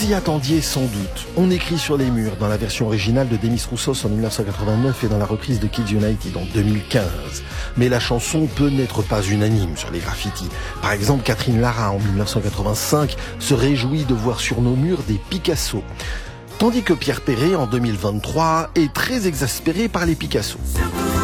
s'y attendiez sans doute. On écrit sur les murs dans la version originale de Demis Roussos en 1989 et dans la reprise de Kids United en 2015. Mais la chanson peut n'être pas unanime sur les graffitis. Par exemple, Catherine Lara en 1985 se réjouit de voir sur nos murs des Picasso. Tandis que Pierre Perret en 2023 est très exaspéré par les Picasso.